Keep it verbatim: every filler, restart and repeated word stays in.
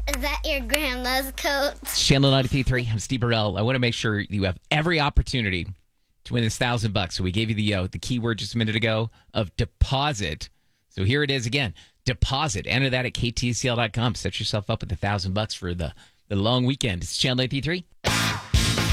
Is that your grandma's coat? Channel ninety-three point three. I'm Steve Burrell. I want to make sure you have every opportunity to win this thousand bucks. So we gave you the uh, the keyword just a minute ago of deposit. So here it is again. Deposit. Enter that at K T C L dot com. Set yourself up with a thousand bucks for the, the long weekend. It's Channel ninety-three point three.